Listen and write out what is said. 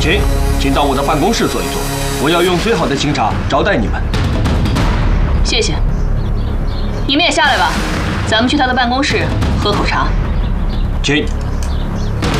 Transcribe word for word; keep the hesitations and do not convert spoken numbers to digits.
请，请到我的办公室坐一坐，我要用最好的清茶招待你们。 谢谢。你们也下来吧，咱们去他的办公室喝口茶。 请。